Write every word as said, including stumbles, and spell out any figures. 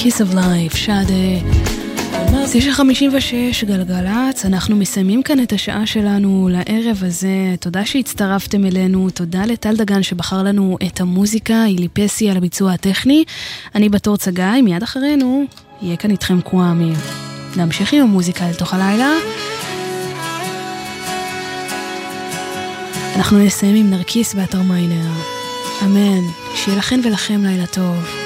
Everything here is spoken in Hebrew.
Kiss of Life, שדה. תשע חמישים ושש גלגלץ, אנחנו מסיימים כאן את השעה שלנו לערב הזה. תודה שהצטרפתם אלינו, תודה לטל דגן שבחר לנו את המוזיקה, אילי פסי על הביצוע הטכני. אני בתור צגאי, מיד אחרינו יהיה כאן איתכם קוואמי. נמשיך עם המוזיקה אל תוך הלילה. אנחנו נסיים עם נרקיס באתר מיינר. אמן, שיהיה לכן ולכם לילה טוב.